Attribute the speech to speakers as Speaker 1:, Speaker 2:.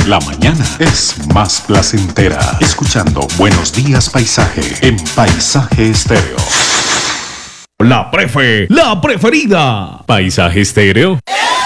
Speaker 1: La mañana es más placentera escuchando Buenos Días Paisaje en Paisaje Estéreo.
Speaker 2: La preferida. Paisaje Estéreo.